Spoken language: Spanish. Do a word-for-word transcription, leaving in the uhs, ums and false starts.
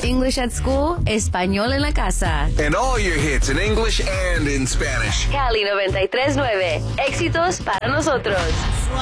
English at school, español en la casa. And all your hits in English and in Spanish. Cali noventa y tres nueve. Éxitos para nosotros.